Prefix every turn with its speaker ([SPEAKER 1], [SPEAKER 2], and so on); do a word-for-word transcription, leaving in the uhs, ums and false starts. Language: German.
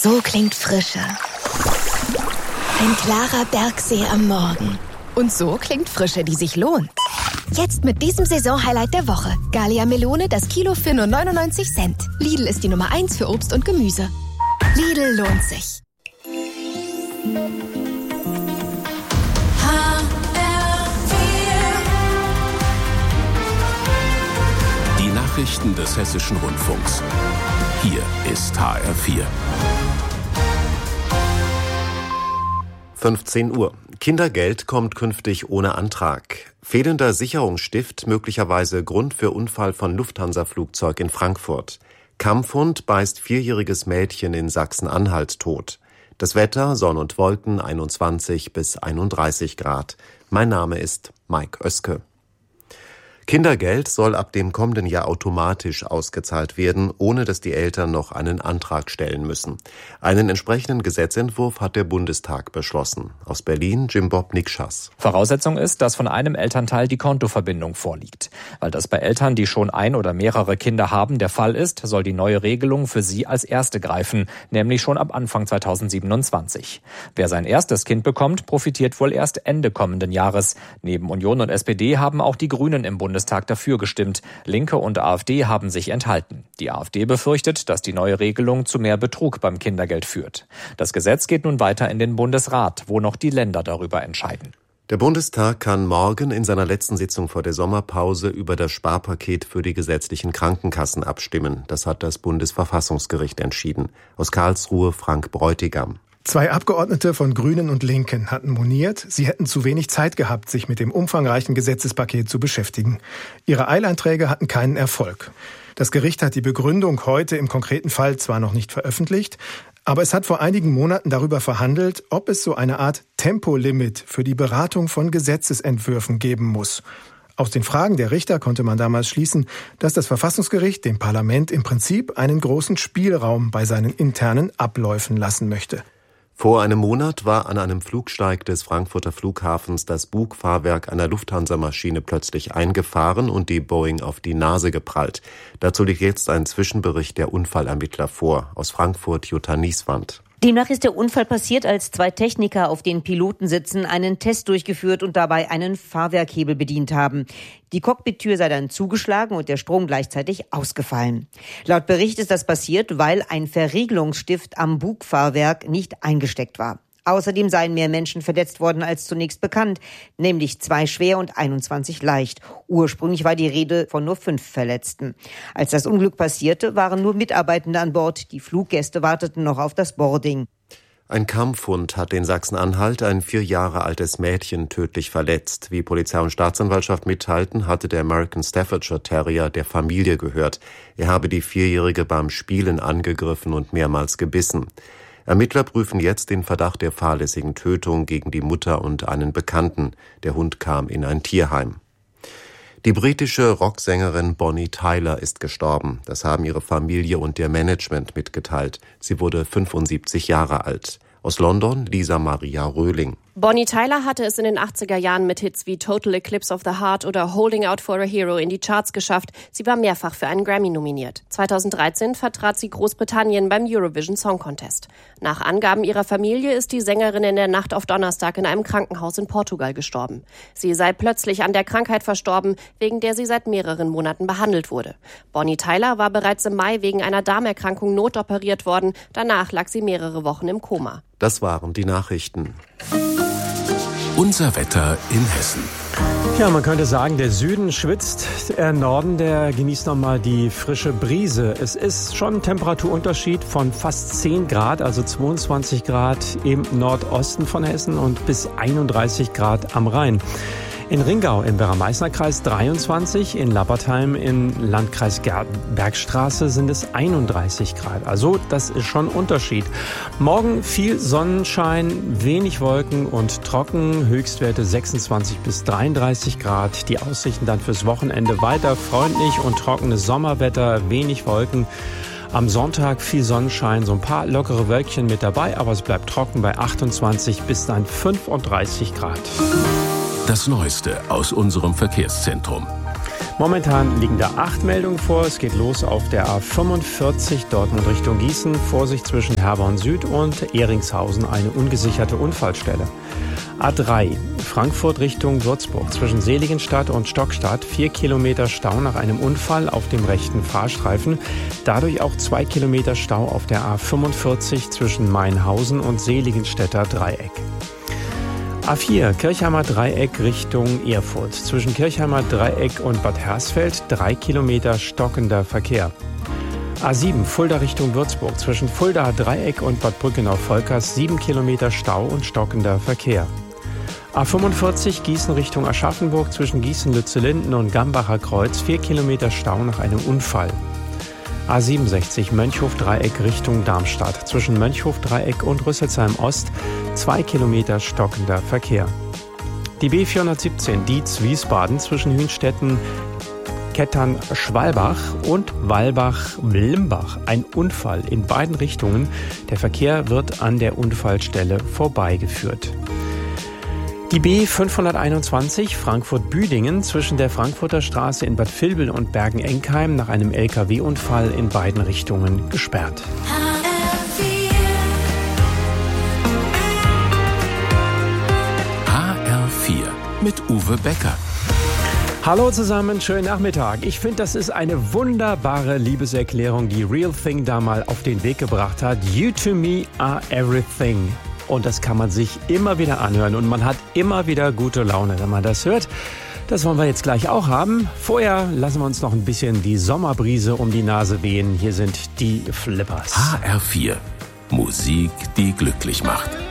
[SPEAKER 1] So klingt Frische. Ein klarer Bergsee am Morgen. Und so klingt Frische, die sich lohnt. Jetzt mit diesem Saisonhighlight der Woche. Gallia Melone, das Kilo für nur neunundneunzig Cent. Lidl ist die Nummer eins für Obst und Gemüse. Lidl lohnt sich.
[SPEAKER 2] Die Nachrichten des Hessischen Rundfunks. Hier ist H R vier.
[SPEAKER 3] fünfzehn Uhr. Kindergeld kommt künftig ohne Antrag. Fehlender Sicherungsstift möglicherweise Grund für Unfall von Lufthansa-Flugzeug in Frankfurt. Kampfhund beißt vierjähriges Mädchen in Sachsen-Anhalt tot. Das Wetter, Sonne und Wolken, einundzwanzig bis einunddreißig Grad. Mein Name ist Mike Oeske. Kindergeld soll ab dem kommenden Jahr automatisch ausgezahlt werden, ohne dass die Eltern noch einen Antrag stellen müssen. Einen entsprechenden Gesetzentwurf hat der Bundestag beschlossen. Aus Berlin Jim Bob Nikschas.
[SPEAKER 4] Voraussetzung ist, dass von einem Elternteil die Kontoverbindung vorliegt. Weil das bei Eltern, die schon ein oder mehrere Kinder haben, der Fall ist, soll die neue Regelung für sie als erste greifen, nämlich schon ab Anfang zweitausendsiebenundzwanzig. Wer sein erstes Kind bekommt, profitiert wohl erst Ende kommenden Jahres. Neben Union und S P D haben auch die Grünen im Bundestag Bundestag dafür gestimmt. Linke und AfD haben sich enthalten. Die AfD befürchtet, dass die neue Regelung zu mehr Betrug beim Kindergeld führt. Das Gesetz geht nun weiter in den Bundesrat, wo noch die Länder darüber entscheiden.
[SPEAKER 3] Der Bundestag kann morgen in seiner letzten Sitzung vor der Sommerpause über das Sparpaket für die gesetzlichen Krankenkassen abstimmen. Das hat das Bundesverfassungsgericht entschieden. Aus Karlsruhe Frank Bräutigam.
[SPEAKER 5] Zwei Abgeordnete von Grünen und Linken hatten moniert, sie hätten zu wenig Zeit gehabt, sich mit dem umfangreichen Gesetzespaket zu beschäftigen. Ihre Eilanträge hatten keinen Erfolg. Das Gericht hat die Begründung heute im konkreten Fall zwar noch nicht veröffentlicht, aber es hat vor einigen Monaten darüber verhandelt, ob es so eine Art Tempolimit für die Beratung von Gesetzesentwürfen geben muss. Aus den Fragen der Richter konnte man damals schließen, dass das Verfassungsgericht dem Parlament im Prinzip einen großen Spielraum bei seinen internen Abläufen lassen möchte.
[SPEAKER 3] Vor einem Monat war an einem Flugsteig des Frankfurter Flughafens das Bugfahrwerk einer Lufthansa-Maschine plötzlich eingefahren und die Boeing auf die Nase geprallt. Dazu liegt jetzt ein Zwischenbericht der Unfallermittler vor. Aus Frankfurt Jutta Nieswand.
[SPEAKER 6] Demnach ist der Unfall passiert, als zwei Techniker auf den Pilotensitzen einen Test durchgeführt und dabei einen Fahrwerkhebel bedient haben. Die Cockpittür sei dann zugeschlagen und der Strom gleichzeitig ausgefallen. Laut Bericht ist das passiert, weil ein Verriegelungsstift am Bugfahrwerk nicht eingesteckt war. Außerdem seien mehr Menschen verletzt worden als zunächst bekannt, nämlich zwei schwer und einundzwanzig leicht. Ursprünglich war die Rede von nur fünf Verletzten. Als das Unglück passierte, waren nur Mitarbeitende an Bord. Die Fluggäste warteten noch auf das Boarding.
[SPEAKER 3] Ein Kampfhund hat in Sachsen-Anhalt ein vier Jahre altes Mädchen tödlich verletzt. Wie Polizei und Staatsanwaltschaft mitteilten, hatte der American Staffordshire Terrier der Familie gehört. Er habe die Vierjährige beim Spielen angegriffen und mehrmals gebissen. Ermittler prüfen jetzt den Verdacht der fahrlässigen Tötung gegen die Mutter und einen Bekannten. Der Hund kam in ein Tierheim. Die britische Rocksängerin Bonnie Tyler ist gestorben. Das haben ihre Familie und ihr Management mitgeteilt. Sie wurde fünfundsiebzig Jahre alt. Aus London Lisa Maria Röhling.
[SPEAKER 7] Bonnie Tyler hatte es in den achtziger Jahren mit Hits wie Total Eclipse of the Heart oder Holding Out for a Hero in die Charts geschafft. Sie war mehrfach für einen Grammy nominiert. zweitausenddreizehn vertrat sie Großbritannien beim Eurovision Song Contest. Nach Angaben ihrer Familie ist die Sängerin in der Nacht auf Donnerstag in einem Krankenhaus in Portugal gestorben. Sie sei plötzlich an der Krankheit verstorben, wegen der sie seit mehreren Monaten behandelt wurde. Bonnie Tyler war bereits im Mai wegen einer Darmerkrankung notoperiert worden. Danach lag sie mehrere Wochen im Koma.
[SPEAKER 3] Das waren die Nachrichten.
[SPEAKER 2] Unser Wetter in Hessen.
[SPEAKER 8] Ja, man könnte sagen, der Süden schwitzt, der Norden, der genießt nochmal die frische Brise. Es ist schon ein Temperaturunterschied von fast zehn Grad, also zweiundzwanzig Grad im Nordosten von Hessen und bis einunddreißig Grad am Rhein. In Ringau im Werra-Meißner-Kreis dreiundzwanzig, in Lappertheim im Landkreis Bergstraße sind es einunddreißig Grad. Also das ist schon ein Unterschied. Morgen viel Sonnenschein, wenig Wolken und trocken, Höchstwerte sechsundzwanzig bis dreiunddreißig Grad. Die Aussichten dann fürs Wochenende weiter freundlich und trockenes Sommerwetter, wenig Wolken. Am Sonntag viel Sonnenschein, so ein paar lockere Wölkchen mit dabei, aber es bleibt trocken bei achtundzwanzig bis dann fünfunddreißig Grad.
[SPEAKER 2] Das Neueste aus unserem Verkehrszentrum.
[SPEAKER 8] Momentan liegen da acht Meldungen vor. Es geht los auf der A fünfundvierzig Dortmund Richtung Gießen. Vorsicht zwischen Herborn Süd und Ehringshausen, eine ungesicherte Unfallstelle. A drei Frankfurt Richtung Würzburg zwischen Seligenstadt und Stockstadt. Vier Kilometer Stau nach einem Unfall auf dem rechten Fahrstreifen. Dadurch auch zwei Kilometer Stau auf der A fünfundvierzig zwischen Mainhausen und Seligenstädter Dreieck. A vier Kirchheimer Dreieck Richtung Erfurt. Zwischen Kirchheimer Dreieck und Bad Hersfeld drei Kilometer stockender Verkehr. A sieben Fulda Richtung Würzburg. Zwischen Fulda Dreieck und Bad Brückenau-Volkers sieben Kilometer Stau und stockender Verkehr. A fünfundvierzig Gießen Richtung Aschaffenburg. Zwischen Gießen-Lützellinden und Gambacher Kreuz vier Kilometer Stau nach einem Unfall. A siebenundsechzig Mönchhof-Dreieck Richtung Darmstadt. Zwischen Mönchhof-Dreieck und Rüsselsheim Ost zwei Kilometer stockender Verkehr. Die B vierhundertsiebzehn Dietz-Wiesbaden zwischen Hünstetten, Kettern-Schwalbach und Walbach-Limbach. Ein Unfall in beiden Richtungen. Der Verkehr wird an der Unfallstelle vorbeigeführt. Die B fünfhunderteinundzwanzig Frankfurt-Büdingen zwischen der Frankfurter Straße in Bad Vilbel und Bergen-Enkheim nach einem L K W-Unfall in beiden Richtungen gesperrt.
[SPEAKER 2] H R vier mit Uwe Becker.
[SPEAKER 8] Hallo zusammen, schönen Nachmittag. Ich finde, das ist eine wunderbare Liebeserklärung, die Real Thing da mal auf den Weg gebracht hat. You to me are everything. Und das kann man sich immer wieder anhören und man hat immer wieder gute Laune, wenn man das hört. Das wollen wir jetzt gleich auch haben. Vorher lassen wir uns noch ein bisschen die Sommerbrise um die Nase wehen. Hier sind die Flippers.
[SPEAKER 2] H R vier. Musik, die glücklich macht.